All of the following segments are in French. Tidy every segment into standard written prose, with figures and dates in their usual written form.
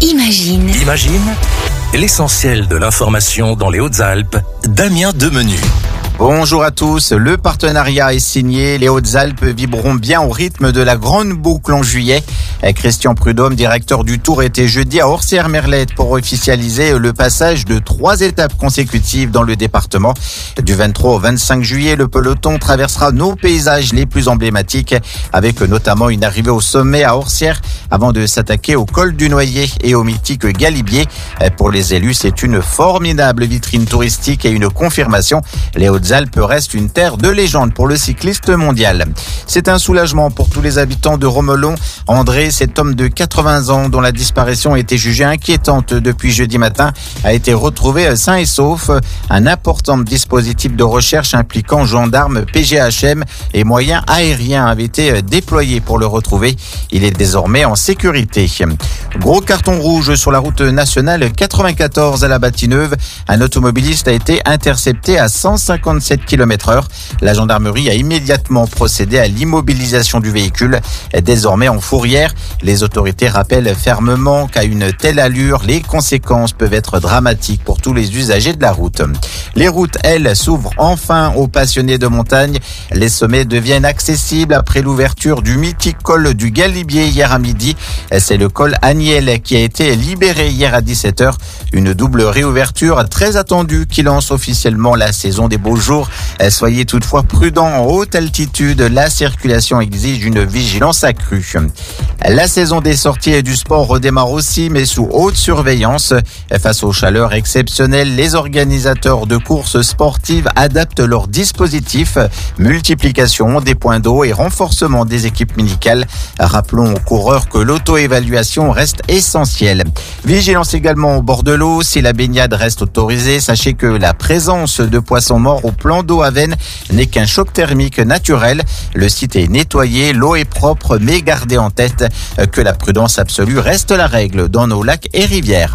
Imagine, l'essentiel de l'information dans les Hautes-Alpes, Damien Demenu. Bonjour à tous, le partenariat est signé, les Hautes-Alpes vibreront bien au rythme de la grande boucle en juillet. Christian Prudhomme, directeur du Tour, était jeudi à Orsières-Merlette pour officialiser le passage de 3 étapes consécutives dans le département. Du 23 au 25 juillet, le peloton traversera nos paysages les plus emblématiques, avec notamment une arrivée au sommet à Orsières avant de s'attaquer au col du Noyer et au mythique Galibier. Pour les élus, c'est une formidable vitrine touristique et une confirmation. Les Hautes-Alpes restent une terre de légende pour le cycliste mondial. C'est un soulagement pour tous les habitants de Romelon. André, cet homme de 80 ans dont la disparition a été jugée inquiétante depuis jeudi matin, a été retrouvé sain et sauf. Un important dispositif de recherche impliquant gendarmes, PGHM et moyens aériens avait été déployé pour le retrouver. Il est désormais en sécurité. Gros carton rouge sur la route nationale 94 à la Batignolles. Un automobiliste a été intercepté à 157 km/h. La gendarmerie a immédiatement procédé à l'immobilisation du véhicule. Désormais en fourrière, les autorités rappellent fermement qu'à une telle allure, les conséquences peuvent être dramatiques pour tous les usagers de la route. Les routes, elles, s'ouvrent enfin aux passionnés de montagne. Les sommets deviennent accessibles après l'ouverture du mythique col du Galibier hier à midi. C'est le col Agnel qui a été libéré hier à 17h. Une double réouverture très attendue qui lance officiellement la saison des beaux jours. Soyez toutefois prudents en haute altitude. La circulation exige une vigilance accrue. La saison des sorties et du sport redémarre aussi, mais sous haute surveillance. Face aux chaleurs exceptionnelles, les organisateurs de courses sportives adaptent leurs dispositifs. Multiplication des points d'eau et renforcement des équipes médicales. Rappelons aux coureurs que l'auto-évaluation reste essentielle. Vigilance également au bord de l'eau. Si la baignade reste autorisée, sachez que la présence de poissons morts au plan d'eau à Vennes n'est qu'un choc thermique naturel. Le site est nettoyé, l'eau est propre, mais gardez en tête que la prudence absolue reste la règle dans nos lacs et rivières.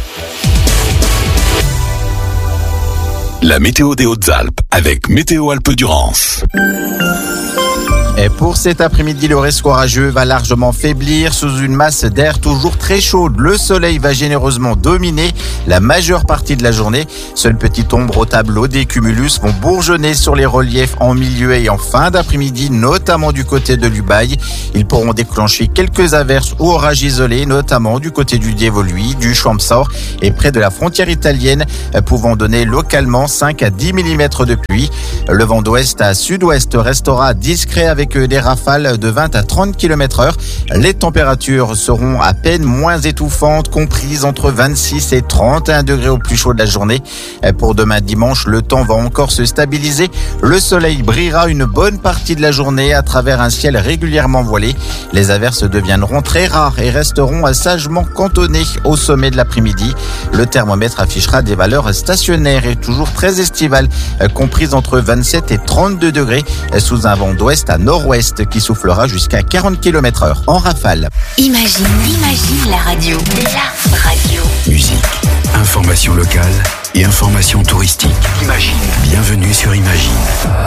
La météo des Hautes-Alpes avec Météo Alpes-Durance. Et pour cet après-midi, le risque orageux va largement faiblir sous une masse d'air toujours très chaude. Le soleil va généreusement dominer la majeure partie de la journée. Seule petite ombre au tableau des cumulus vont bourgeonner sur les reliefs en milieu et en fin d'après-midi, notamment du côté de l'Ubaye. Ils pourront déclencher quelques averses ou orages isolés, notamment du côté du Dievolu, du Champsaur et près de la frontière italienne, pouvant donner localement 5 à 10 mm de pluie. Le vent d'ouest à sud-ouest restera discret avec des rafales de 20 à 30 km/h. Les températures seront à peine moins étouffantes, comprises entre 26 et 31 degrés au plus chaud de la journée. Pour demain dimanche, le temps va encore se stabiliser. Le soleil brillera une bonne partie de la journée à travers un ciel régulièrement voilé. Les averses deviendront très rares et resteront sagement cantonnées au sommet de l'après-midi. Le thermomètre affichera des valeurs stationnaires et toujours très estivales, comprises entre 27 et 32 degrés, sous un vent d'ouest à nord-ouest qui soufflera jusqu'à 40 km/h en rafale. Imagine la radio. La radio. Musique, information locale et information touristique. Imagine. Bienvenue sur Imagine.